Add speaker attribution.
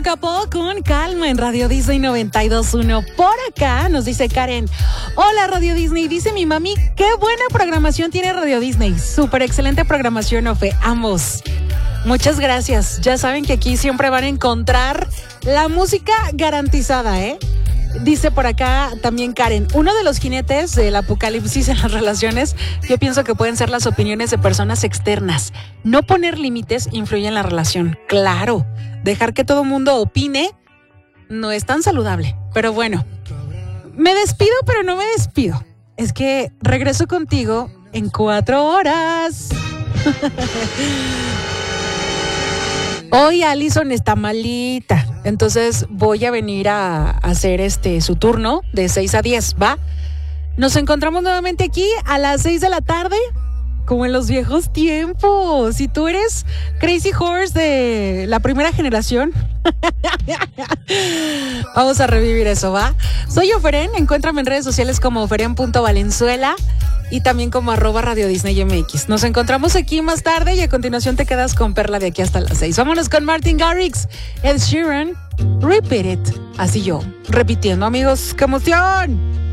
Speaker 1: poco a poco con calma en Radio Disney 92.1. Por acá nos dice Karen: hola Radio Disney, dice mi mami, qué buena programación tiene Radio Disney. Súper excelente programación, Ofe, ambos. Muchas gracias. Ya saben que aquí siempre van a encontrar la música garantizada, ¿eh? Dice por acá también Karen: uno de los jinetes del apocalipsis en las relaciones, yo pienso que pueden ser las opiniones de personas externas. No poner límites influye en la relación. Claro, dejar que todo mundo opine no es tan saludable. Pero bueno, me despido, pero no me despido. Es que regreso contigo en 4 horas. Hoy Allison está malita, entonces voy a venir a hacer su turno de 6 a 10, ¿va? Nos encontramos nuevamente aquí a las 6 de la tarde, como en los viejos tiempos. Si tú eres Crazy Horse de la primera generación, vamos a revivir eso, ¿va? Soy Oferen, encuéntrame en redes sociales como oferen.valenzuela y también como @Radio Disney MX. Nos encontramos aquí más tarde y a continuación te quedas con Perla de aquí hasta las 6. Vámonos con Martin Garrix, Ed Sheeran, Repeat It. Así yo, repitiendo, amigos. ¡Qué emoción!